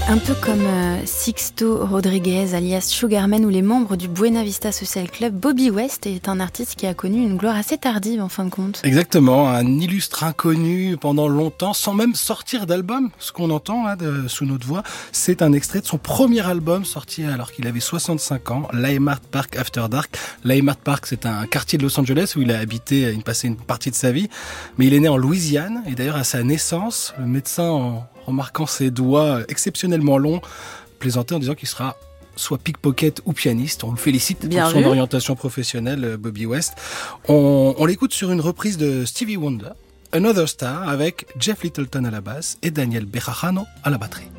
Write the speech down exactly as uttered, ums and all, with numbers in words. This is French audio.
Un peu comme euh, Sixto Rodriguez, alias Sugarman, ou les membres du Buena Vista Social Club, Bobby West est un artiste qui a connu une gloire assez tardive en fin de compte. Exactement, un illustre inconnu pendant longtemps, sans même sortir d'album. Ce qu'on entend là de, sous notre voix, c'est un extrait de son premier album sorti alors qu'il avait soixante-cinq ans, Leimert Park After Dark. Leimert Park, c'est un quartier de Los Angeles où il a habité, il passait une partie de sa vie. Mais il est né en Louisiane et d'ailleurs à sa naissance, le médecin, en remarquant ses doigts exceptionnellement longs, plaisantait en disant qu'il sera soit pickpocket ou pianiste. On le félicite Bien pour son vu. orientation professionnelle, Bobby West. On, on l'écoute sur une reprise de Stevie Wonder, Another Star, avec Jeff Littleton à la basse et Daniel Bejarano à la batterie.